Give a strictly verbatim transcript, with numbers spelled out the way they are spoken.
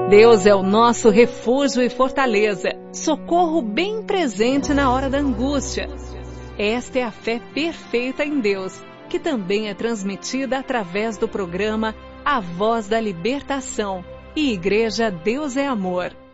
Deus é o nosso refúgio e fortaleza, socorro bem presente na hora da angústia. Esta é a fé perfeita em Deus, que também é transmitida através do programa A Voz da Libertação e Igreja Deus é Amor.